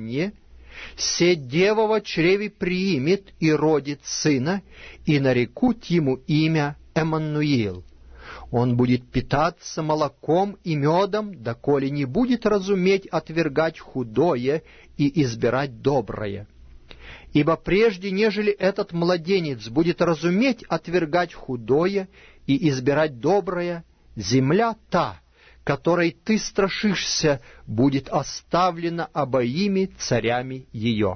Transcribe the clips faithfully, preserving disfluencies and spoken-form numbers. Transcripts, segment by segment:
Писание: «Се дева во чреве приимет и родит сына, и нарекут ему имя Эммануил. Он будет питаться молоком и медом, доколе не будет разуметь отвергать худое и избирать доброе. Ибо прежде, нежели этот младенец будет разуметь отвергать худое и избирать доброе, земля та, которой ты страшишься, будет оставлена обоими царями ее.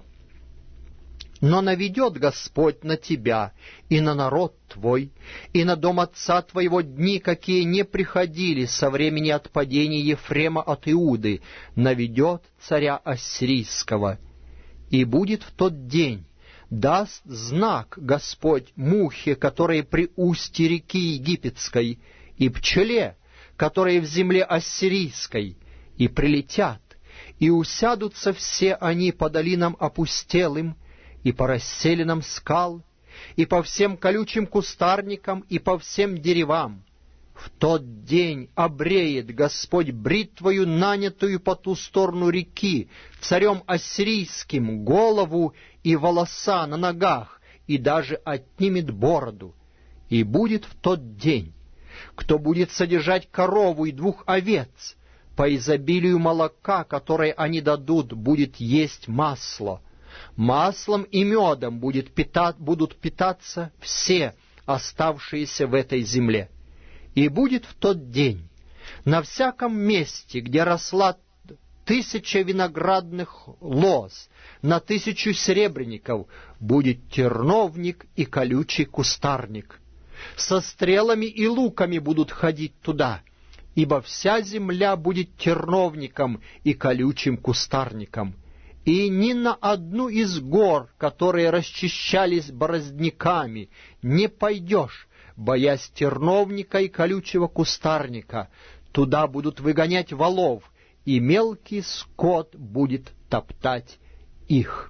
Но наведет Господь на тебя и на народ твой, и на дом отца твоего дни, какие не приходили со времени отпадения Ефрема от Иуды, наведет царя ассирийского. И будет в тот день, даст знак Господь мухе, которая при устье реки Египетской, и пчеле, которые в земле ассирийской, и прилетят, и усядутся все они по долинам опустелым, и по расселинам скал, и по всем колючим кустарникам, и по всем деревам. В тот день обреет Господь бритвою, нанятую по ту сторону реки, царем ассирийским, голову и волоса на ногах, и даже отнимет бороду. И будет в тот день, кто будет содержать корову и двух овец, по изобилию молока, которое они дадут, будет есть масло. Маслом и медом будет питать, будут питаться все оставшиеся в этой земле. И будет в тот день на всяком месте, где росла тысяча виноградных лоз, на тысячу серебряников, будет терновник и колючий кустарник. Со стрелами и луками будут ходить туда, ибо вся земля будет терновником и колючим кустарником. И ни на одну из гор, которые расчищались бороздниками, не пойдешь, боясь терновника и колючего кустарника. Туда будут выгонять волов, и мелкий скот будет топтать их».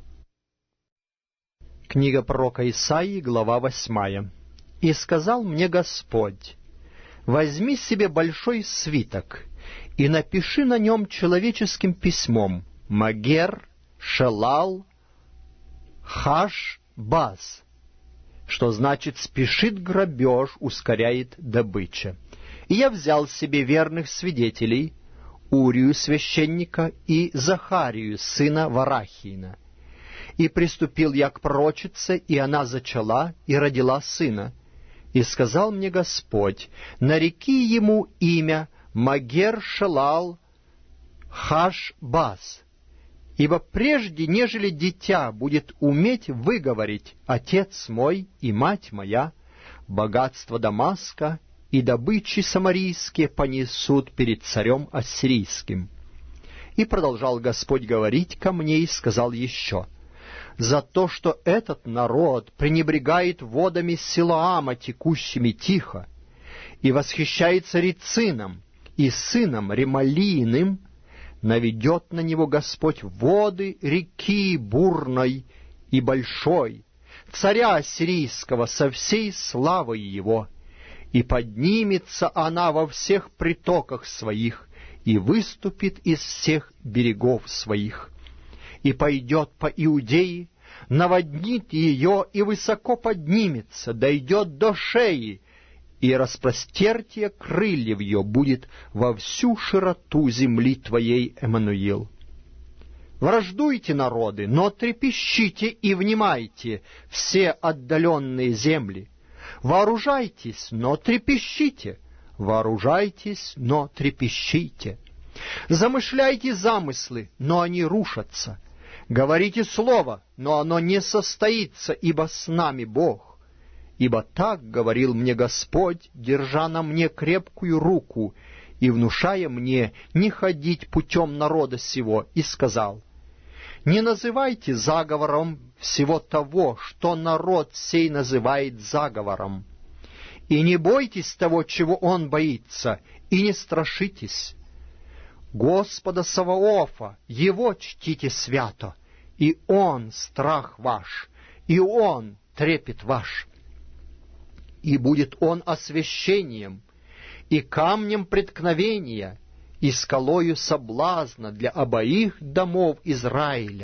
Книга пророка Исаии, глава восьмая. «И сказал мне Господь: возьми себе большой свиток и напиши на нем человеческим письмом: Магер, Шелал, Хаш, Баз, что значит «спешит грабеж, ускоряет добыча». И я взял себе верных свидетелей, Урию священника и Захарию, сына Варахиина. И приступил я к пророчице, и она зачала и родила сына. И сказал мне Господь: нареки ему имя Магер Шелал Хаш Баз, ибо прежде, нежели дитя будет уметь выговорить «Отец мой и мать моя», богатство Дамаска и добычи самарийские понесут перед царем ассирийским. И продолжал Господь говорить ко мне и сказал еще: за то, что этот народ пренебрегает водами Силоама, текущими тихо, и восхищается Рецином и сыном Ремалииным, наведет на него Господь воды реки бурной и большой, царя ассирийского со всей славой его, и поднимется она во всех притоках своих, и выступит из всех берегов своих, и пойдет по Иудее, наводнит ее и высоко поднимется, дойдет до шеи, и распростертие крыльев ее будет во всю широту земли твоей, Эммануил. Враждуйте, народы, но трепещите и внимайте, все отдаленные земли. Вооружайтесь, но трепещите, вооружайтесь, но трепещите. Замышляйте замыслы, но они рушатся. Говорите слово, но оно не состоится, ибо с нами Бог. Ибо так говорил мне Господь, держа на мне крепкую руку и внушая мне не ходить путем народа сего, и сказал: не называйте заговором всего того, что народ сей называет заговором, и не бойтесь того, чего он боится, и не страшитесь. Господа Саваофа, Его чтите свято, и Он страх ваш, и Он трепет ваш. И будет Он освящением, и камнем преткновения, и скалою соблазна для обоих домов Израиля.